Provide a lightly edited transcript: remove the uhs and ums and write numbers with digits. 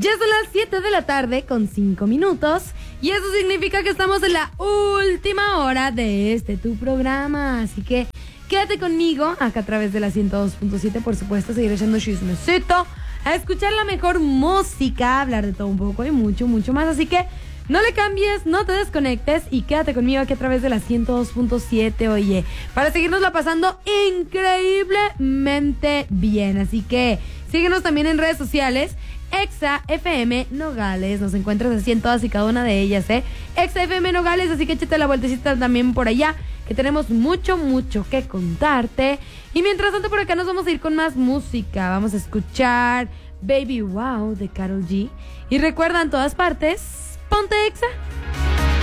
Ya son las 7 de la tarde con 5 minutos y eso significa que estamos en la última hora de tu programa. Así que quédate conmigo acá a través de la 102.7, por supuesto, seguir echando chismecito, a escuchar la mejor música, hablar de todo un poco y mucho, mucho más. Así que no le cambies, no te desconectes y quédate conmigo aquí a través de la 102.7, oye, para seguirnosla pasando increíblemente bien. Así que síguenos también en redes sociales. Exa FM Nogales, nos encuentras así en todas y cada una de ellas, Exa FM Nogales, así que échate la vueltecita también por allá, que tenemos mucho, mucho que contarte. Y mientras tanto por acá nos vamos a ir con más música. Vamos a escuchar Baby Wow de Karol G. Y recuerda, en todas partes, ponte Exa.